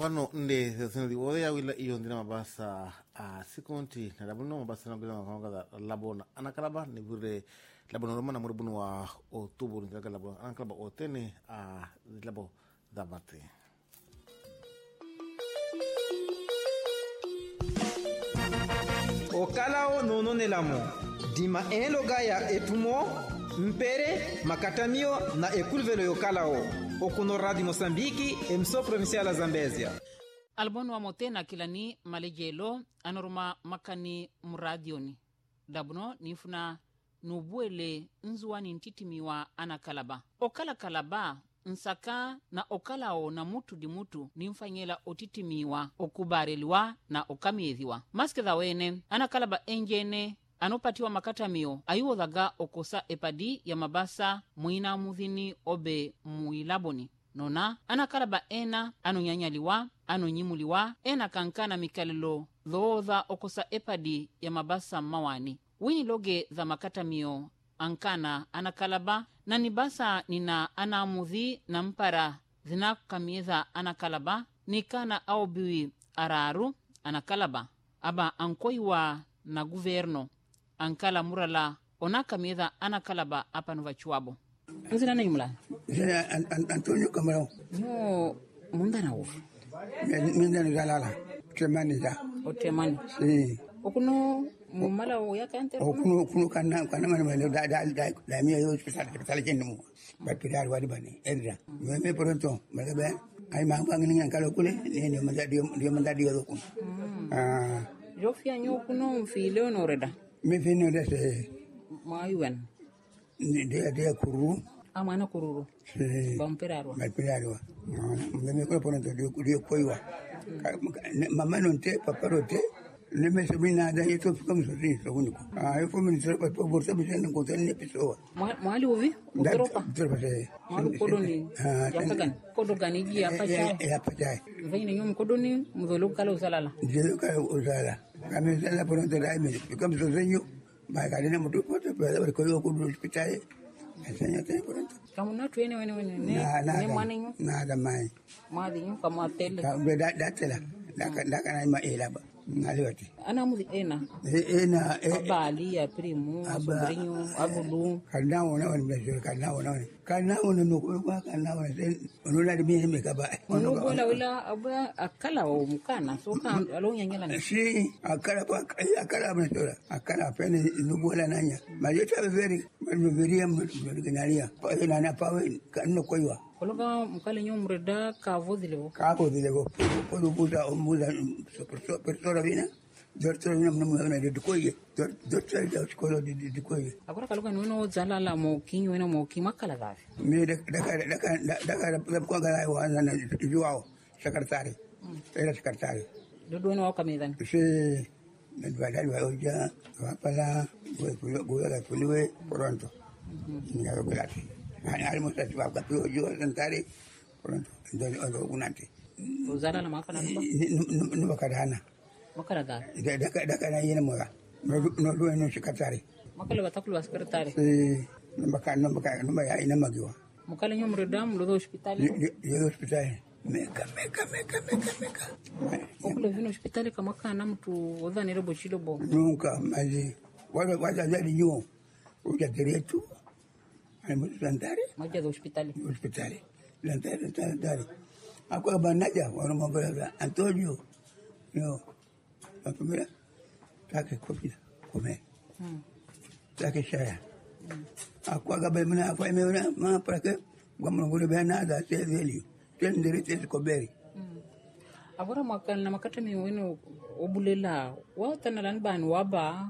wano nde senadi oya wila iyo ndina mabasa a sikonti na labuno mabasa na bila makamaka labona anakalaba ni bure labuno romana murubunu wa otubu nikaga labona anakalaba otene a labo dabate Okalao nono nelamo dima elo gaya etumo mpere makatamio na ekulvelo yokalao okuno Radio Mosambiki emso provincial la Zambezia albono wa motena kilani malejelo anorma makani muradioni dabuno nifuna nubuele nzuwani ntitimiwa anakalaba okala kalaba nsaka na okalao na mutu di mutu nimfanyela otitimiwa okubareliwa na okamiedhiwa maskeza wene anakalaba enjene anopatiwa makatamio ayuodhaga okosa epadi ya mabasa mwina mudhini obe muilaboni nona anakalaba ena anonyanyaliwa anonyimuliwa ena kankana mikalelo dhoodha okosa epadi ya mabasa mawani wini loge za makatamio ankana anakalaba na nibasa nina anamudhi na mpara zinakamieza anakalaba nikana aubiwi araru anakalaba aba ankoiwa na guverno ankala murala onakamieza anakalaba apa nuvachuabo nzina nanyumula Zina Antonio Camarão. no mundana ufu Mindana Galala. Tremani da. otemani Sim. okuno mumala yakante Okuno kana mana da minha eu hospital kenu. Batidar wadi bani. Edra. Me pronto. Magabe. Ai mangani ngalo kule ni mandadi yoko. Ah. jofia nyokuno mfile onoreda Me fino dese mayuan de kuru. amana kururu Sim. bamperarwa Batidar. Me ko pronto de koiwa. Mama non te papa rote. Le me semina da yeto comme ceci so unico. Ah, il faut me dire pas pour ça mais non content ne piso. mwali uvi ukoropa Tropa. mwali kodoni yakagan kodogani ji apacha Ya pacha. vayne nyom kodoni mudhulu kala usalala Je ka usala. Kami sala pronto dai me. Comme so segno, ma cadena moto pote per ko yo ko hospital. Asanya te pronto. kamuna tuene wene ne mwana nyo Na da mai. madi nyo kama tele Ka be da tela. Da kana ma elaba. Naliwati. ana mudi ena Ena abali ya primo sobrinho abulu kana wona no ko ba kana wona sen no la de me ka ba no bola wala abwa akala o mukana so kan alonya nyala ne si akala me tora akala pene no bola nanya ma yeta veri am ganaria pa ina na pa kan no koiwa kologa mukale nyom reda ka vodile ka ko dilego ko buza persona vina Doctor vina mna de koye doctor da skolo de koye akora kaloga no zala la mo kinyo wena mo kimakala gafi me da ko ga wa na juwao secretary era secretary dodo no kamedhan se badal wa oja wa pala go la puliwe pronto ni aro glati al mo sta wa ka ojo secretary pronto ndo unante zala la makana no bakadana makala ga da na yena mo no do secretary makala batakulu secretary no ya ina magiwa mukale nyom reda mlo hospital yo hospital meka okule vino hospitali kama kana mtu odhani robo chilobo nunca maji waja jadi nyo uja direto ai mo santare maja do hospitali lantare ako banaja wana mabara Antonio yo akumira take kopina come take shaya ako ga be mna fa me ma para que vamos ngure be nada te velio tendere te koberi agora makana makata mi weno obulela watana lan ban waba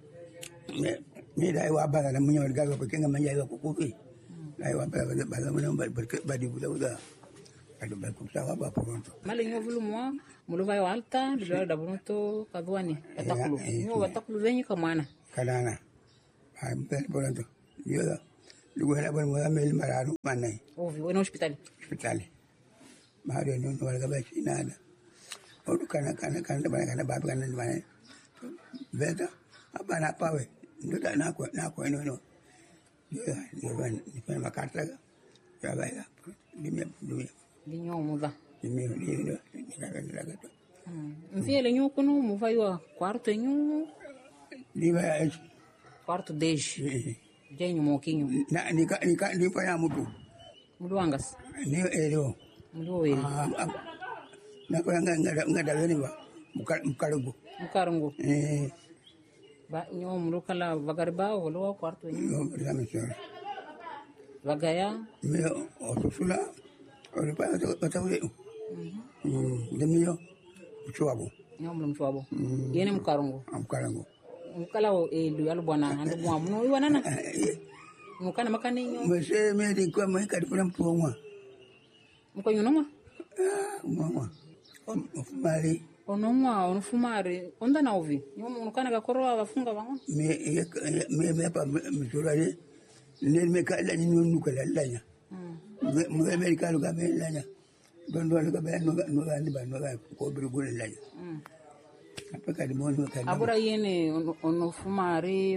me dai wa bala mun yau ga ko kinga manja ga kukuki dai wa bala mun ba di buda ado ba ku sawa ba pronto mali ngovulu mwa muluva yo alta bila da bonto kadwani atakulu nyo watakulu zenyi kamana kanana ai ben pronto yo lugo la bon mo amel marano manai ovi weno hospitali ma de no wala ga ba nada odu kana ba kana beta abana pawe ndo da na ko no yo ban ni pa makata ya ba ya linyo muda ni Mfiele nyu kuno muvaiwa quarto enyu Diba quarto 10 jenyu mokinyo na ni fanya mtu muluangas ni ero muluweli na kwa ngada wani ba mukarango ba nyo mulukala vagariba wolo quarto enyu no la misión vagaya me otusula oripa otawe demio chuabo nyo mulumchwabo yene mukarango mukala o elu alubwana ando mwa muno iwanana mukana makani nyo mese me di kwa me kadi kuna mtu mwa muko nyunoma mwa ofumari onomwa onfumari onda na ovi nyo mukana gakoro abafunga bango me pa msurare ne me kala ni nuka lanya me amerikano ga me lanya dondo ga be no ga ni ba no ga ko birgule lanya apaka di mono kali abura yene onofumari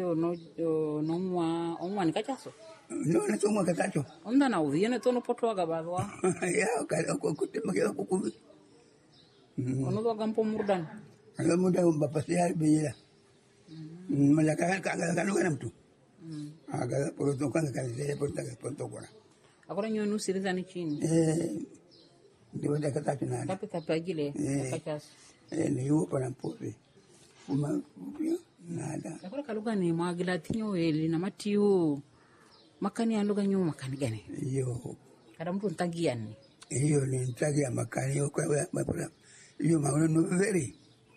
onwa nikachaso no na tomwa katacho onda na ovi yene tono potwa balwa ya kala ko kutema ko kubi ono ga mpo murdan ala muda mbapasi bila malaka kanu kana mtu aga poroto kanga kanzele porto kona akora nyonu sirizani chini ndio katacho na kapi kapagile kachaso ni yupo na mpope nada akora kaluga ni mwagila tinyo eli na matiu makani aluga nyu makani gani yo kada mtu ntagiani hiyo ni ntagia makani yo kwa mapura hiyo maana no veri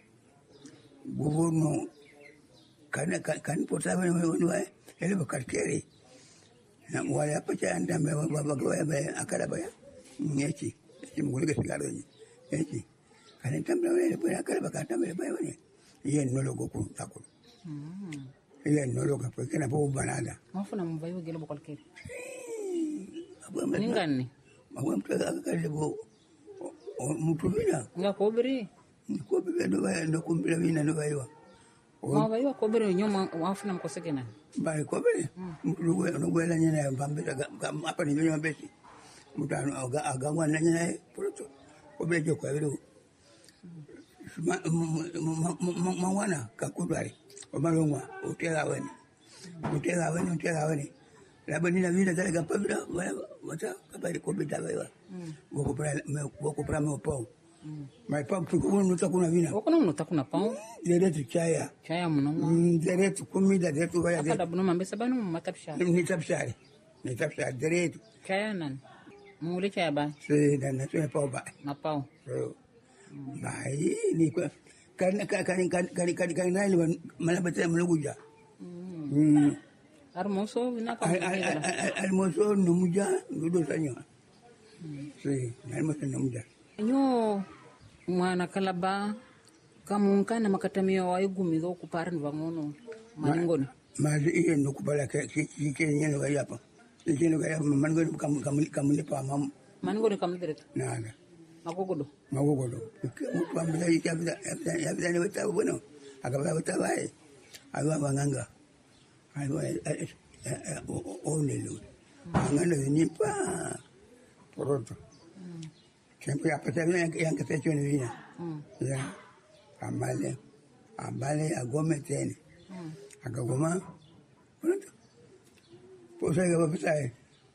governo kan potaba ni wa ele bakarkere na wala pacha anda me baba be akara baya nyechi mguliga sigaro nyechi kan tambla wale pura akara bakata me baya wale ye no logo ku takulu ye no logo kwa kana po banada mafuna mvayo gelo bakalkere abo ningani mawa mtaka kalebo mtu bila nga kobri ko be ndo kumbira bina ndo baywa mwabayo kobri nyoma wafuna mkosekena bali ko be no gwela nyina mbambira hapa ni nyoma besi mutano agangwa na nyina poroto ko be jo kwa bilo mwana kakubali omalongwa utela weni laba nina vina kale kapabila wata kabali ko bita baywa woko pra me opau mai pau tuko nuta kuna vina woko no nuta kuna pau direto chaya muno direto comida direto vaya kada buno mambesa banu matapshari ni tapshari direto chaya nan mule chaya ba se na tuna pau ba na pau so bai ni kwa kan nai malabata mluguja Hermoso vina hermoso numuja ngudo sanyo si hermoso numuja nyo mwana kalaba kamunkana makatamio wa igumizo kuparni vangono maningoni mazi iye nokubala ke nyeno ga yapa nyeno ga yapa maningoni kamule pa mam maningoni kamdireta nada magogodo mtu ambia ya ni wata bueno akabla wata bai agwa banganga agwa onelo angana nipa poroto siempre apata yang ketecho ni vina ya amale agome tena akagoma poroto posa ga bapita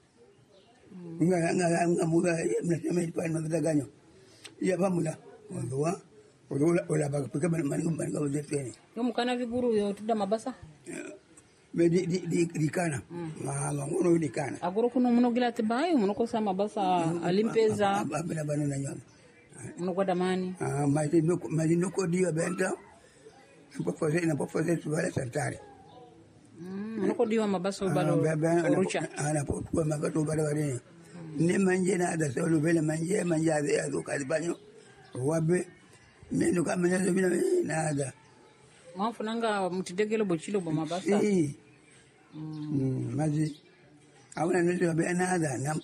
nga muda mnasema ilikuwa ni madaganyo ya pamula ola bakapika maningo wazetene yo mukana viguru yo tuda mabasa me di kana ngono di kana agoro kuno muno gilate bayo muno ko sama basa alimpeza abana bana na nyama muno kwa damani mai no ko dia benta po fazer vale santare muno ko diwa mabasa balo rucha ana po kwa mabato balo wale ne manje na da solo vele manje ya do kalibanyo wabe mendo kama nyazo bila nada mafunanga mtidegelo bochilo bo mabasa maji awuna ndio nada na